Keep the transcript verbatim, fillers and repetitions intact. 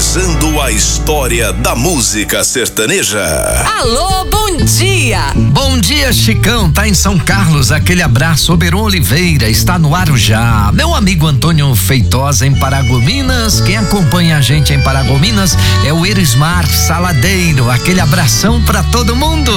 atualizando a história da música sertaneja. Alô, bom dia! Bom dia, Chicão, tá em São Carlos, aquele abraço. Oberon Oliveira está no ar já. Meu amigo Antônio Feitosa em Paragominas, quem acompanha a gente em Paragominas é o Erismar Saladeiro, aquele abração pra todo mundo.